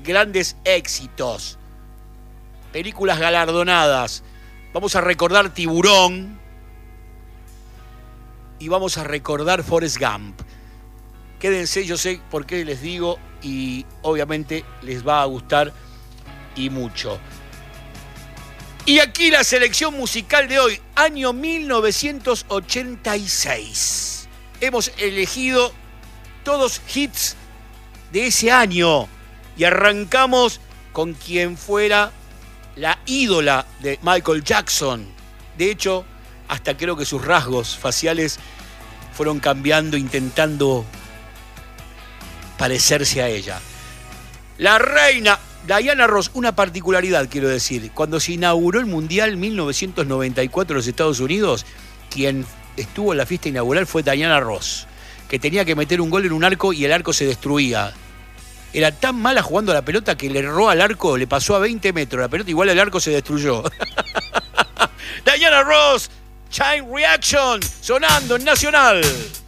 grandes éxitos. Películas galardonadas. Vamos a recordar Tiburón y vamos a recordar Forrest Gump. Quédense, yo sé por qué les digo y obviamente les va a gustar y mucho. Y aquí la selección musical de hoy, año 1986. Hemos elegido todos hits de ese año y arrancamos con quien fuera la ídola de Michael Jackson. De hecho, hasta creo que sus rasgos faciales fueron cambiando, intentando parecerse a ella. La reina Diana Ross, una particularidad quiero decir, cuando se inauguró el Mundial 1994 en los Estados Unidos, quien estuvo en la fiesta inaugural fue Diana Ross, que tenía que meter un gol en un arco y el arco se destruía. Era tan mala jugando a la pelota que le erró al arco, le pasó a 20 metros la pelota, igual el arco se destruyó. Diana Ross, Chain Reaction, sonando en Nacional.